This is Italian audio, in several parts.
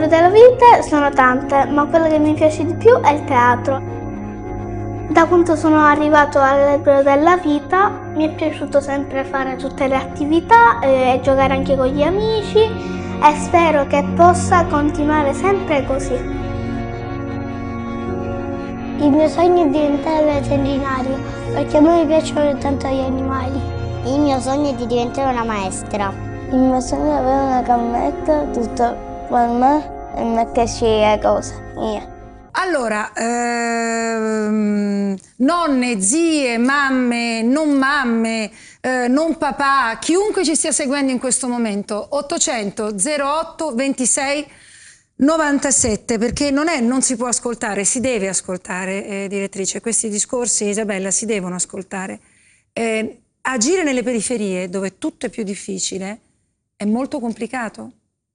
L'albero della vita sono tante, ma quello che mi piace di più è il teatro. Da quando sono arrivato all'albero della vita mi è piaciuto sempre fare tutte le attività e giocare anche con gli amici e spero che possa continuare sempre così. Il mio sogno è diventare veterinario perché a me piacciono tanto gli animali. Il mio sogno è di diventare una maestra. Il mio sogno è avere una cameretta tutta per me e metterci le cose mie. Allora, nonne, zie, mamme, non papà, chiunque ci stia seguendo in questo momento, 800 08 26 97, perché non si può ascoltare, si deve ascoltare, direttrice, questi discorsi, Isabella, si devono ascoltare. Agire nelle periferie, dove tutto è più difficile, è molto complicato?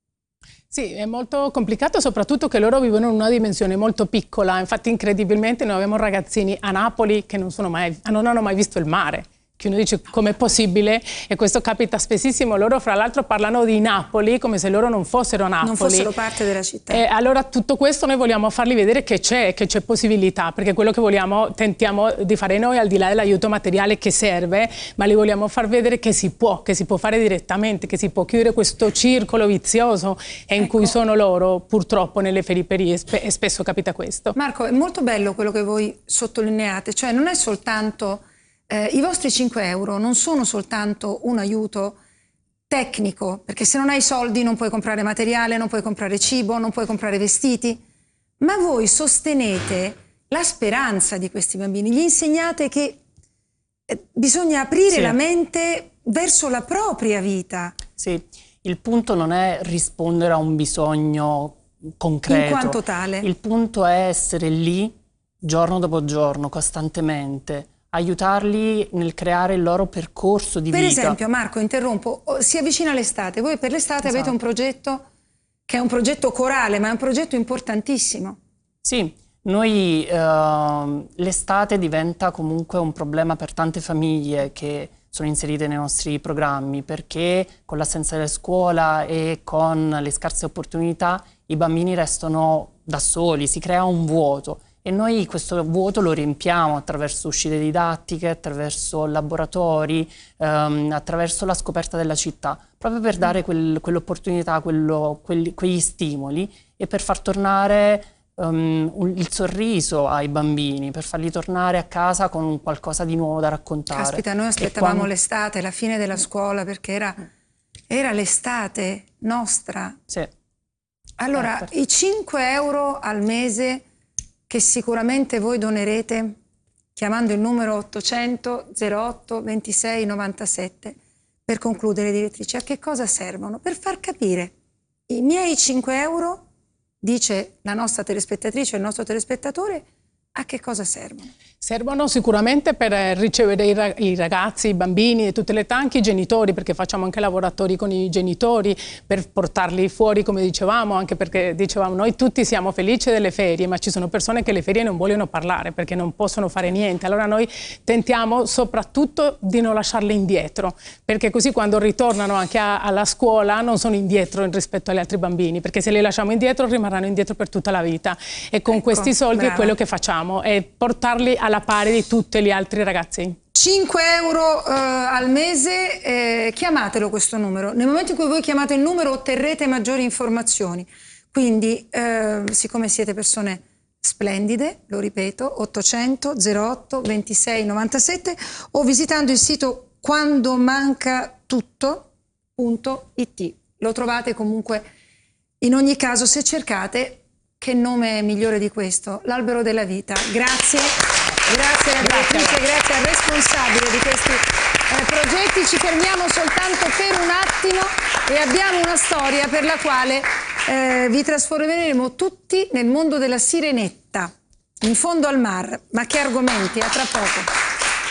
Sì, è molto complicato, soprattutto che loro vivono in una dimensione molto piccola. Infatti, incredibilmente, noi abbiamo ragazzini a Napoli che non hanno mai visto il mare. Che uno dice com'è possibile, e questo capita spessissimo. Loro fra l'altro parlano di Napoli come se loro non fossero Napoli. Non fossero parte della città. E allora tutto questo noi vogliamo farli vedere che c'è possibilità, perché quello che tentiamo di fare noi, al di là dell'aiuto materiale che serve, ma li vogliamo far vedere che si può fare direttamente, che si può chiudere questo circolo vizioso in cui sono loro, purtroppo, nelle periferie, e spesso capita questo. Marco, è molto bello quello che voi sottolineate, cioè non è soltanto... I vostri 5 euro non sono soltanto un aiuto tecnico, perché se non hai soldi non puoi comprare materiale, non puoi comprare cibo, non puoi comprare vestiti, ma voi sostenete la speranza di questi bambini, gli insegnate che bisogna aprire la mente verso la propria vita. Sì, il punto non è rispondere a un bisogno concreto. In quanto tale. Il punto è essere lì giorno dopo giorno, costantemente, aiutarli nel creare il loro percorso di vita. Per esempio, Marco, interrompo, si avvicina l'estate, voi per l'estate avete un progetto che è un progetto corale, ma è un progetto importantissimo. Sì, noi l'estate diventa comunque un problema per tante famiglie che sono inserite nei nostri programmi, perché con l'assenza della scuola e con le scarse opportunità i bambini restano da soli, si crea un vuoto. E noi questo vuoto lo riempiamo attraverso uscite didattiche, attraverso laboratori, attraverso la scoperta della città, proprio per dare quell'opportunità, quegli stimoli e per far tornare il sorriso ai bambini, per farli tornare a casa con qualcosa di nuovo da raccontare. Caspita, noi aspettavamo l'estate, la fine della scuola, perché era l'estate nostra. Sì. Allora, i 5 euro al mese che sicuramente voi donerete chiamando il numero 800 08 26 97, per concludere, direttrice, a che cosa servono? Per far capire, i miei 5 euro, dice la nostra telespettatrice, il nostro telespettatore, a che cosa servono? Servono sicuramente per ricevere i ragazzi, i bambini di tutte le età, anche i genitori, perché facciamo anche laboratori con i genitori per portarli fuori, come dicevamo, anche perché dicevamo noi tutti siamo felici delle ferie, ma ci sono persone che le ferie non vogliono parlare perché non possono fare niente. Allora noi tentiamo soprattutto di non lasciarle indietro, perché così quando ritornano anche alla scuola non sono indietro rispetto agli altri bambini, perché se li lasciamo indietro rimarranno indietro per tutta la vita. E con questi soldi è quello che facciamo, è portarli alla pari di tutti gli altri ragazzi. 5 euro al mese, chiamatelo questo numero. Nel momento in cui voi chiamate il numero otterrete maggiori informazioni. Quindi, siccome siete persone splendide, lo ripeto, 800 08 26 97 o visitando il sito quandomancatutto.it. Lo trovate comunque in ogni caso se cercate. Che nome migliore di questo? L'albero della vita. Grazie. Grazie alla direttrice, grazie al responsabile di questi progetti. Ci fermiamo soltanto per un attimo e abbiamo una storia per la quale vi trasformeremo tutti nel mondo della sirenetta, in fondo al mar. Ma che argomenti? A tra poco.